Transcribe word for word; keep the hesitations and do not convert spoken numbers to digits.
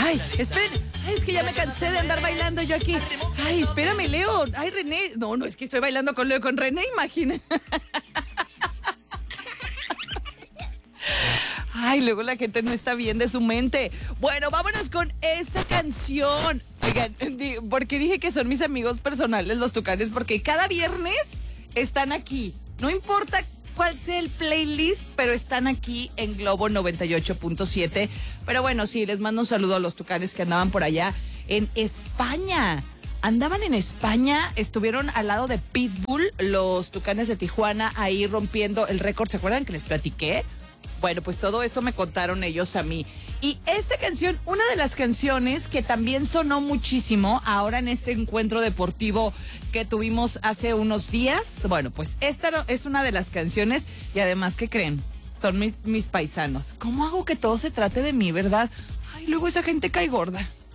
Ay, esperen. Ay, es que ya me cansé de andar bailando yo aquí. Ay, espérame, Leo. Ay, René. No, no, es que estoy bailando con Leo, con René, imagina. Ay, luego la gente no está bien de su mente. Bueno, vámonos con esta canción. Oigan, di- porque dije que son mis amigos personales los Tucanes, porque cada viernes están aquí. No importa cuál sea el playlist, pero están aquí en Globo noventa y ocho punto siete. Pero bueno, sí, les mando un saludo a los Tucanes que andaban por allá en España. Andaban en España, estuvieron al lado de Pitbull, los Tucanes de Tijuana, ahí rompiendo el récord. ¿Se acuerdan que les platiqué? Bueno, pues todo eso me contaron ellos a mí. Y esta canción, una de las canciones que también sonó muchísimo ahora en este encuentro deportivo que tuvimos hace unos días, bueno, pues esta no- es una de las canciones y además, ¿qué creen? Son mi- mis paisanos. ¿Cómo hago que todo se trate de mí, verdad? Ay, luego esa gente cae gorda.